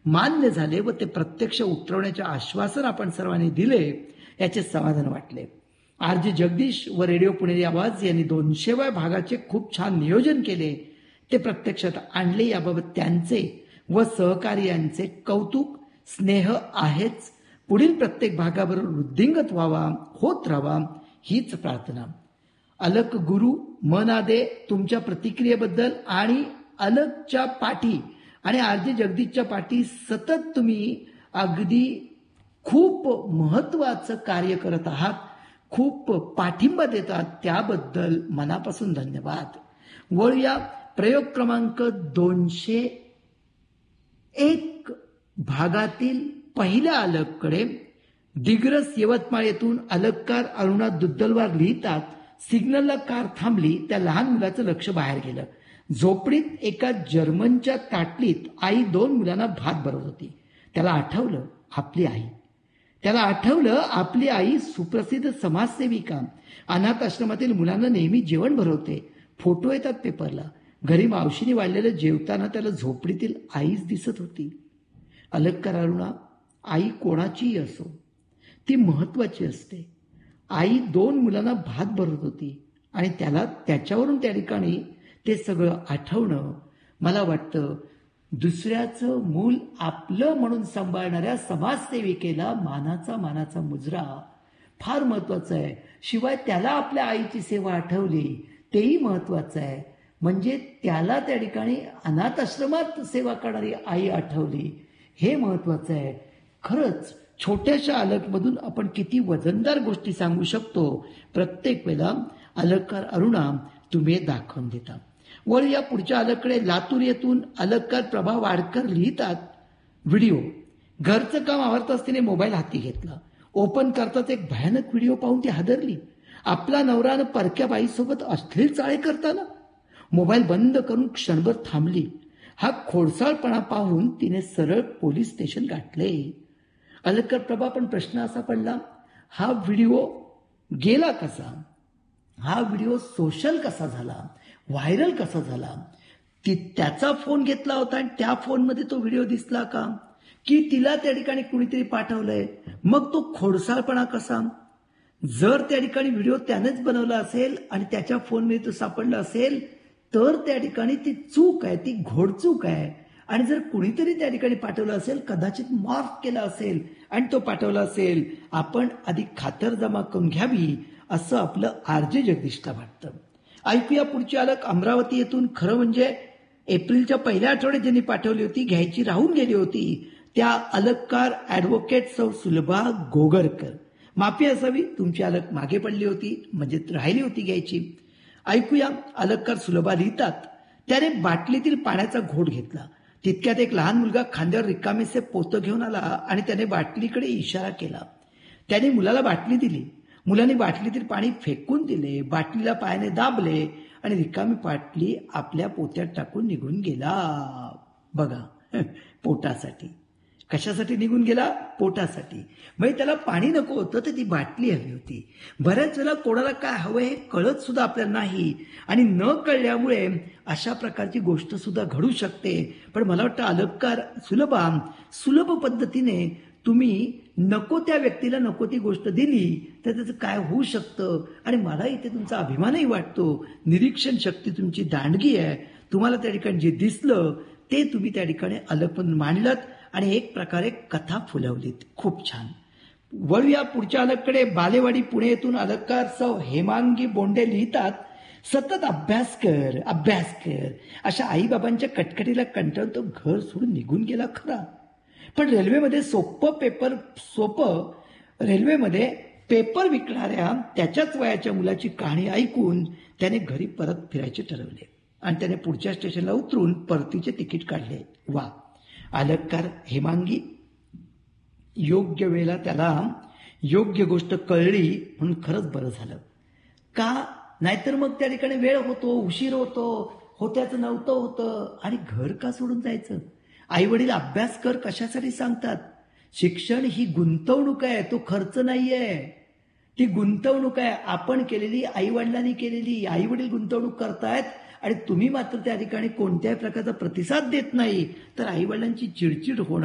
मान्य झाले व ते प्रत्यक्ष उतरवण्याचे आश्वासन आपण सर्वांनी दिले, याचे समाधान वाटले. आर.जे. जगदीश व रेडिओ पुणेरी आवाज यांनी 200व्या भागाचे खूप छान नियोजन केले, ते प्रत्यक्षात आणले. याबाबत त्यांचे व सहकार्यांचे कौतुक, स्नेह आहेच. पुढील प्रत्येक भागाबरोबर वृद्धिंगत व्हावा, होत राहावा हीच प्रार्थना. अलक गुरु मनादे तुमच्या प्रतिक्रियेबद्दल आणि अलकच्या पाठी आणि आर.जे. जगदीशच्या पाठी सतत तुम्ही अगदी खूप महत्वाचं कार्य करत आहात, खूप पाठिंबा देतात, त्याबद्दल मनापासून धन्यवाद. वळूया प्रयोग क्रमांक 201 भागातील पहिल्या अलककडे. दिग्रस यवतमाळ येथून अलककार अरुणा दुद्दलवार लिहितात, सिग्नलला कार थांबली, त्या लहान मुलाचं लक्ष बाहेर गेलं. झोपडीत एका जर्मनच्या ताटलीत आई 2 मुलांना भात भरवत होती. त्याला आठवलं आपली आई सुप्रसिद्ध समाजसेविका, अनाथ आश्रमातील मुलांना नेहमी जेवण भरवते. फोटो येतात पेपरला. घरी मावशीने वाढलेलं जेवताना त्याला झोपडीतील आईच दिसत होती. अलककार अरुणा, आई कोणाचीही असो, ती महत्वाची असते. आई 2 मुलांना भात भरत होती आणि त्याला त्याच्यावरून त्या ठिकाणी ते सगळं आठवणं, मला वाटतं दुसऱ्याचं मूल आपलं म्हणून सांभाळणाऱ्या समाजसेविकेला मानाचा मुजरा फार महत्वाचा आहे. शिवाय त्याला आपल्या आईची सेवा आठवली तेही महत्वाचं आहे. म्हणजे त्याला त्या ठिकाणी अनाथ आश्रमात सेवा करणारी आई आठवली, हे महत्वाचं आहे. खरंच छोट्याशा अलकमधून आपण किती वजनदार गोष्टी सांगू शकतो. प्रत्येक वेळेला अलककार अरुणा तुम्ही दाखवून देता. वळ या पुढच्या अलककडे. लातूर येथून अलककार प्रभा वाडकर लिहितात, व्हिडिओ. घरचं काम आवरताच तिने मोबाईल हाती घेतला. ओपन करताच एक भयानक व्हिडिओ पाहून ती हादरली. आपला नवरानं परक्या बाईसोबत अश्लील चाळे करताना. मोबाईल बंद करून क्षणभर थांबली. हा खोडसाळपणा पाहून तिने सरळ पोलीस स्टेशन गाठले. अलककार प्रभा, पण प्रश्न असा पडला, हा व्हिडिओ गेला कसा? हा व्हिडिओ सोशल कसा झाला, व्हायरल कसा झाला? त्याचा फोन घेतला होता आणि त्या फोनमध्ये तो व्हिडिओ दिसला का, की तिला त्या ठिकाणी कुणीतरी पाठवलंय? मग तो खोडसाळपणा कसा? जर त्या ठिकाणी व्हिडिओ त्यानेच बनवला असेल आणि त्याच्या फोनमध्ये तो सापडला असेल तर त्या ठिकाणी ती चूक आहे, ती घोडचूक आहे. आणि जर कुणीतरी त्या ठिकाणी पाठवलं असेल, कदाचित मॉर्फ केला असेल आणि तो पाठवला असेल, आपण आधी खातरजमा करून घ्यावी असं आपलं आर.जे. जगदीशला वाटतं. ऐकूया पुढची अलक. अमरावती येथून. खरं म्हणजे एप्रिलच्या पहिल्या आठवड्यात ज्यांनी पाठवली होती, घ्यायची राहून गेली होती, त्या अलककार ॲडव्होकेट सौ सुलभा गोगरकर. माफी असावी, तुमची अलक मागे पडली होती, म्हणजे राहिली होती घ्यायची. ऐकूया. अलककार सुलभा लिहितात, त्याने बाटलीतील पाण्याचा घोट घेतला. तितक्यात एक लहान मुलगा खांद्यावर रिकामेसे पोतं घेऊन आला आणि त्याने बाटलीकडे इशारा केला. त्याने मुलाला बाटली दिली. मुलाने बाटलीतील पाणी फेकून दिले, बाटलीला पायाने दाबले आणि रिकामी बाटली आपल्या पोत्यात टाकून निघून गेला. बघा, पोटासाठी. कशासाठी निघून गेला? पोटासाठी. म्हणजे त्याला पाणी नको होतं, तर ती बाटली हवी होती. बऱ्याच वेळेला कोणाला काय हवं हे कळत सुद्धा आपल्याला नाही आणि न कळल्यामुळे अशा प्रकारची गोष्ट सुद्धा घडू शकते. पण मला वाटतं अलककार सुलभ पद्धतीने तुम्ही नको त्या व्यक्तीला नको ती गोष्ट दिली तर त्याचं काय होऊ शकतं. आणि मला इथे तुमचा अभिमानही वाटतो. निरीक्षण शक्ती तुमची दांडगी आहे. तुम्हाला त्या ठिकाणी जे दिसलं ते तुम्ही त्या ठिकाणी अलकपण मांडलत आणि एक प्रकारे कथा फुलवलीत. खूप छान. वळूया पुढच्या अलककडे. बालेवाडी पुणे येथून अलककार सौ हेमांगी बोंडे लिहितात, सतत अभ्यास कर. अशा आईबाबांच्या कटकटीला कंटाळून तो घर सोडून निघून गेला खरा, पण रेल्वेमध्ये रेल्वेमध्ये पेपर विकणाऱ्या त्याच्याच वयाच्या मुलाची कहाणी ऐकून त्याने घरी परत फिरायचे ठरवले आणि त्याने पुढच्या स्टेशनला उतरून परतीचे तिकीट काढले. वा. अलककार हेमांगी, योग्य वेळेला त्याला योग्य गोष्ट कळली म्हणून खरंच बरं झालं. का? नाहीतर मग त्या ठिकाणी वेळ होतो, उशीर होत्याचं नव्हतं होतं आणि घर का सोडून जायचं? आई वडील अभ्यास कर कशासाठी सांगतात? शिक्षण ही गुंतवणूक आहे, तो खर्च नाहीये. ती गुंतवणूक आहे आपण केलेली, आई वडिलांनी केलेली. आई वडील गुंतवणूक करतायत आणि तुम्ही मात्र त्या ठिकाणी कोणत्याही प्रकारचा प्रतिसाद देत नाही, तर आई वडिलांची चिडचिड होणं